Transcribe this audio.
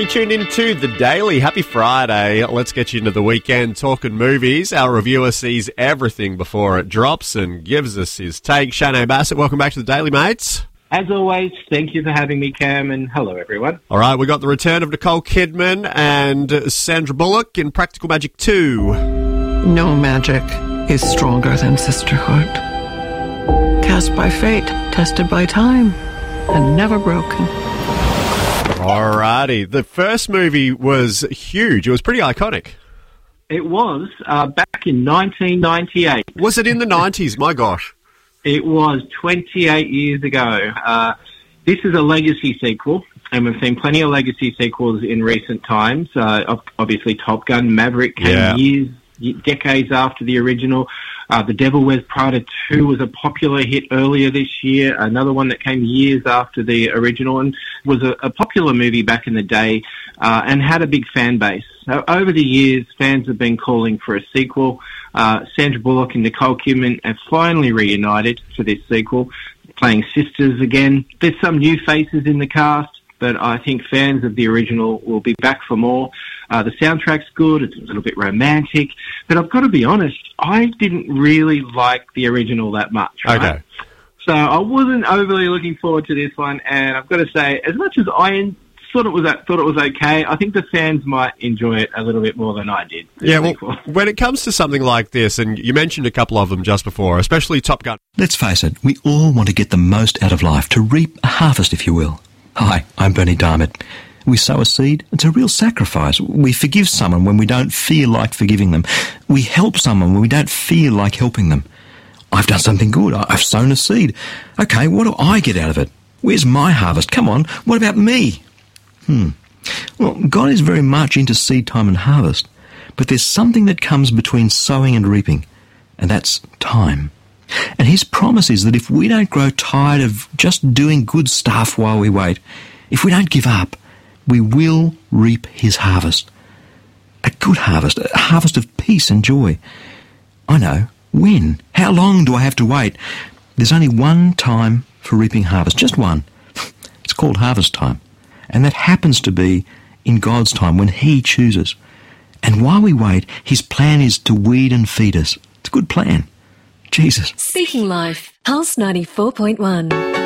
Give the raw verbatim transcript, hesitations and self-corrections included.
You tuned into The Daily. Happy Friday. Let's get you into the weekend talking movies. Our reviewer sees everything before it drops and gives us his take. Shane Bassett, welcome back to The Daily, mates. As always, thank you for having me, Cam, and hello, everyone. All right, we got the return of Nicole Kidman and Sandra Bullock in Practical Magic two. No magic is stronger than sisterhood. Cast by fate, tested by time, and never broken. Alrighty, the first movie was huge. It was pretty iconic. It was uh, back in nineteen ninety-eight. Was it in the nineties? My gosh. It was twenty-eight years ago. Uh, this is a legacy sequel, and we've seen plenty of legacy sequels in recent times. Uh, obviously, Top Gun, Maverick came yeah. years, decades after the original. Uh, The Devil Wears Prada two was a popular hit earlier this year, another one that came years after the original, and was a, a popular movie back in the day, uh, and had a big fan base. So over the years, fans have been calling for a sequel. Uh, Sandra Bullock and Nicole Kidman have finally reunited for this sequel, playing sisters again. There's some new faces in the cast, but I think fans of the original will be back for more. Uh, the soundtrack's good, it's a little bit romantic, but I've got to be honest, I didn't really like the original that much. Right? Okay. So I wasn't overly looking forward to this one, and I've got to say, as much as I thought it was thought it was okay, I think the fans might enjoy it a little bit more than I did. Yeah, well, when it comes to something like this, and you mentioned a couple of them just before, especially Top Gun. Let's face it, we all want to get the most out of life, to reap a harvest, if you will. Hi, I'm Bernie Diamond. We sow a seed, it's a real sacrifice. We forgive someone when we don't feel like forgiving them. We help someone when we don't feel like helping them. I've done something good. I've sown a seed. Okay, what do I get out of it? Where's my harvest? Come on, what about me? Hmm. Well, God is very much into seed time and harvest, but there's something that comes between sowing and reaping, and that's time. And his promise is that if we don't grow tired of just doing good stuff while we wait, if we don't give up, we will reap his harvest. A good harvest, a harvest of peace and joy. I know. When? How long do I have to wait? There's only one time for reaping harvest, just one. It's called harvest time. And that happens to be in God's time when he chooses. And while we wait, his plan is to weed and feed us. It's a good plan. Jesus. Speaking Life, Pulse ninety-four point one.